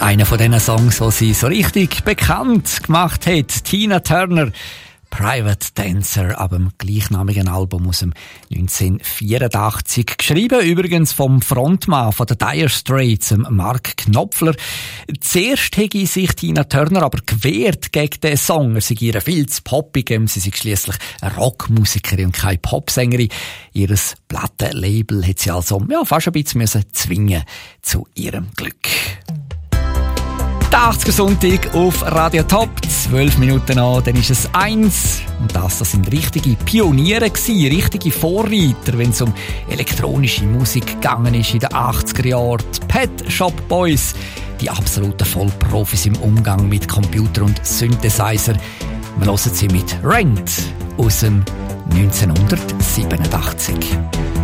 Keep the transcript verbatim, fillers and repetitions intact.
Einer von diesen Songs, die sie so richtig bekannt gemacht hat, Tina Turner, Private Dancer, ab dem gleichnamigen Album aus dem neunzehnhundertvierundachtzig. Geschrieben übrigens vom Frontmann von den Dire Straits, Mark Knopfler. Zuerst hätte sich Tina Turner aber gewehrt gegen den Song. Er sei ihr viel zu poppig, sie sei schliesslich eine Rockmusikerin und keine Popsängerin. Ihres Plattenlabel hat sie also ja, fast ein bisschen müssen zwingen zu ihrem Glück. Der achtziger Sonntag auf Radio Top, zwölf Minuten an, dann ist es eins. Und das, das sind richtige Pioniere gewesen, richtige Vorreiter, wenn es um elektronische Musik gegangen ist in den achtziger Jahren. Die Pet Shop Boys, die absoluten Vollprofis im Umgang mit Computer und Synthesizer. Wir hören sie mit Rent aus dem neunzehnhundertsiebenundachtzig.